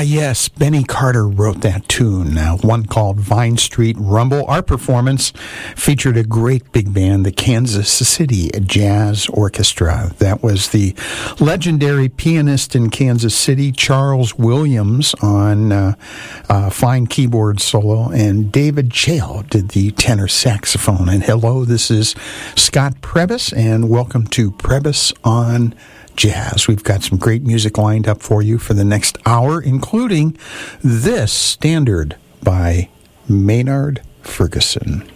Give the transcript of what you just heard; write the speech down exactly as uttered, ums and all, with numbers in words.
yes, Benny Carter wrote that tune, uh, one called Vine Street Rumble. Our performance featured a great big band, the Kansas City Jazz Orchestra. That was the legendary pianist in Kansas City, Charles Williams, on uh, uh, fine keyboard solo, and David Chale did the tenor saxophone. And hello, this is Scott Prebys, and welcome to Prebys on Jazz. We've got some great music lined up for you for the next hour, including this standard by Maynard Ferguson.